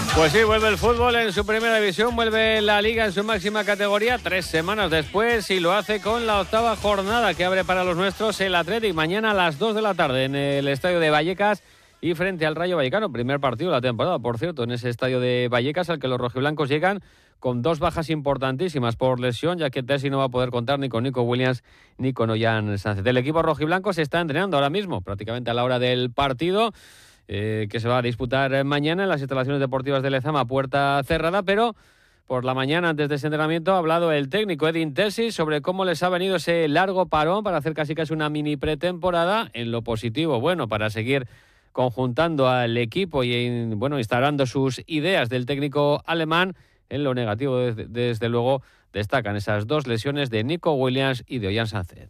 Pues sí, vuelve el fútbol en su primera división, vuelve la Liga en su máxima categoría 3 semanas después y lo hace con la 8ª jornada que abre para los nuestros el Athletic mañana a las 2 de la tarde en el estadio de Vallecas y frente al Rayo Vallecano. Primer partido de la temporada, por cierto, en ese estadio de Vallecas al que los rojiblancos llegan con 2 bajas importantísimas por lesión, ya que Tessi no va a poder contar ni con Nico Williams ni con Ollán Sánchez. El equipo rojiblanco se está entrenando ahora mismo, prácticamente a la hora del partido, que se va a disputar mañana en las instalaciones deportivas de Lezama, puerta cerrada, pero por la mañana, antes de ese entrenamiento, ha hablado el técnico Edin Terzic sobre cómo les ha venido ese largo parón para hacer casi una mini pretemporada, en lo positivo, bueno, para seguir conjuntando al equipo y instaurando sus ideas del técnico alemán. En lo negativo, desde luego, destacan esas 2 lesiones de Nico Williams y de Ollán Sánchez.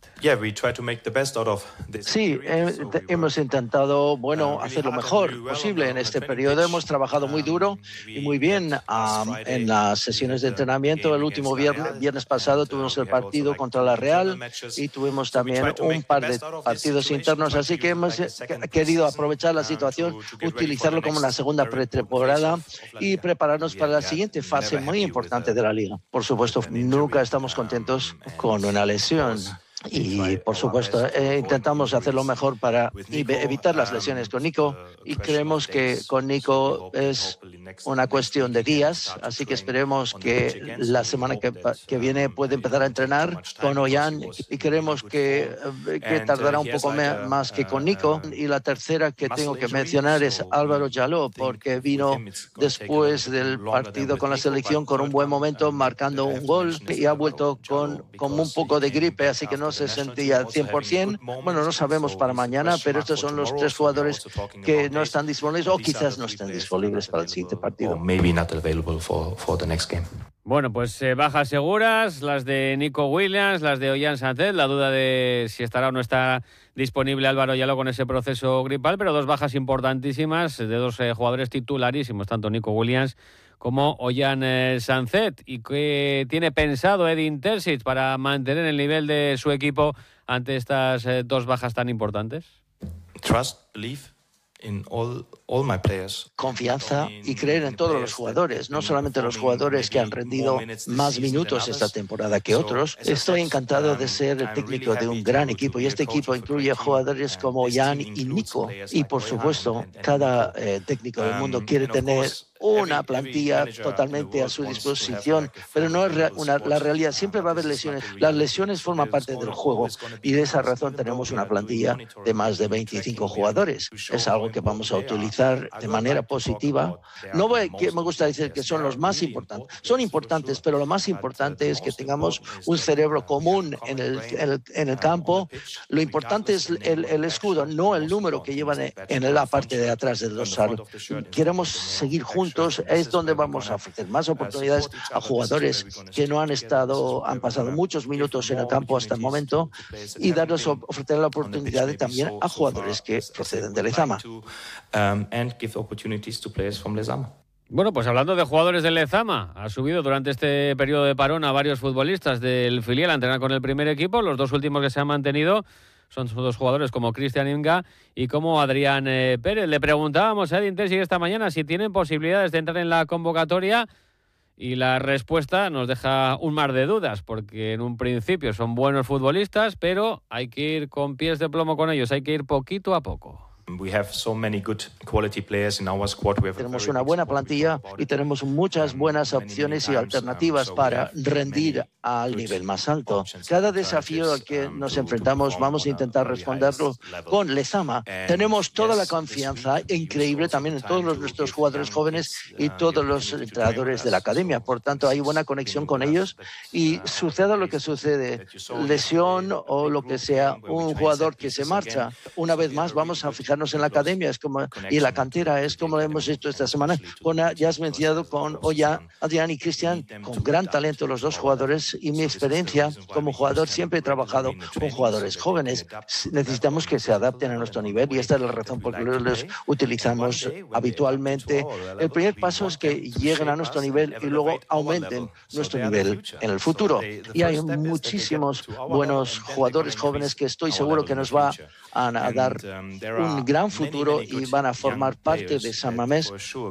Sí, hemos intentado hacer lo mejor posible en este periodo. Hemos trabajado muy duro y muy bien en las sesiones de entrenamiento. El último viernes pasado tuvimos el partido contra la Real y tuvimos también un par de partidos internos, así que hemos querido aprovechar la situación, utilizarlo como una segunda pretemporada y prepararnos para la siguiente fase muy importante de la Liga. Por supuesto, nunca estamos contentos con una lesión. Y, por supuesto, intentamos hacer lo mejor para evitar las lesiones con Nico y creemos que con Nico es una cuestión de días, así que esperemos que la semana que viene puede empezar a entrenar con Ollán y creemos que tardará un poco más que con Nico. Y la tercera que tengo que mencionar es Álvaro Jaló, porque vino después del partido con la selección con un buen momento, marcando un gol y ha vuelto con un poco de gripe, así que no se sentía al 100%. Bueno, no sabemos para mañana, pero estos son los 3 jugadores que no están disponibles o quizás no estén disponibles para el siguiente partido. Bueno, pues bajas seguras, las de Nico Williams, las de Ollán Sánchez, la duda de si estará o no está disponible Álvaro Jaló con ese proceso gripal, pero 2 bajas importantísimas de 2 jugadores titularísimos, tanto Nico Williams como Ollán Sánchez. ¿Y qué tiene pensado Edin Terzic para mantener el nivel de su equipo ante estas 2 bajas tan importantes? Confianza y creer en todos los jugadores, no solamente los jugadores que han rendido más minutos esta temporada que otros. Estoy encantado de ser el técnico de un gran equipo y este equipo incluye jugadores como Ollán y Nico. Y por supuesto, cada técnico del mundo quiere tener una plantilla totalmente a su disposición, pero no es la realidad. Siempre va a haber lesiones. Las lesiones forman parte del juego y de esa razón tenemos una plantilla de más de 25 jugadores. Es algo que vamos a utilizar de manera positiva. Me gusta decir que son los más importantes. Son importantes, pero lo más importante es que tengamos un cerebro común en el campo. Lo importante es el escudo, no el número que llevan en la parte de atrás del dorsal. Queremos seguir juntos. Es donde vamos a ofrecer más oportunidades a jugadores que no han pasado muchos minutos en el campo hasta el momento y ofrecer la oportunidad también a jugadores que proceden de Lezama. Bueno, pues hablando de jugadores de Lezama, ha subido durante este periodo de parón a varios futbolistas del filial a entrenar con el primer equipo. Los 2 últimos que se han mantenido son 2 jugadores como Cristian Inga y como Adrián Pérez. Le preguntábamos a Edin Terzic esta mañana si tienen posibilidades de entrar en la convocatoria y la respuesta nos deja un mar de dudas, porque en un principio son buenos futbolistas, pero hay que ir con pies de plomo con ellos, hay que ir poquito a poco. Tenemos una buena plantilla y tenemos muchas buenas opciones y alternativas para rendir al nivel más alto. Cada desafío al que nos enfrentamos vamos a intentar responderlo con Lezama. Tenemos toda la confianza increíble también en todos nuestros jugadores jóvenes y todos los entrenadores de la academia. Por tanto, hay buena conexión con ellos y suceda lo que sucede, lesión o lo que sea, un jugador que se marcha, una vez más vamos a fijarnos en la academia y en la cantera. Es como lo hemos hecho esta semana. Ya has mencionado con Ollán, Adrián y Cristian, con gran talento los 2 jugadores, y mi experiencia como jugador siempre he trabajado con jugadores jóvenes. Necesitamos que se adapten a nuestro nivel y esta es la razón por la que los utilizamos habitualmente. El primer paso es que lleguen a nuestro nivel y luego aumenten nuestro nivel en el futuro. Y hay muchísimos buenos jugadores jóvenes que estoy seguro que nos va a dar un gran futuro y van a formar parte de San Mamés